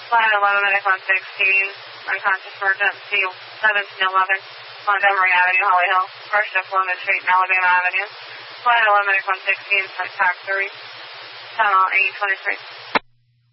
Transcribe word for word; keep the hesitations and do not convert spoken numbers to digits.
Flight eleven, medic one sixteen, unconscious emergency seventeen eleven, Montgomery Avenue, Holly Hill, first shift London Street and Alabama Avenue. Flight eleven, medic one sixteen, flight tax three, tunnel eight twenty-three.